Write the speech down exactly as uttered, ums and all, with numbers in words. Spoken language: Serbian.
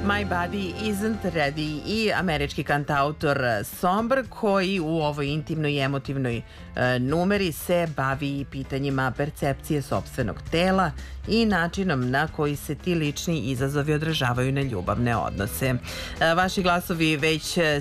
My Body Isn't Ready i američki kantautor Somber koji u ovoj intimnoj i emotivnoj e, numeri se bavi pitanjima percepcije sopstvenog tela i načinom na koji se ti lični izazovi odražavaju na ljubavne odnose. E, vaši glasovi već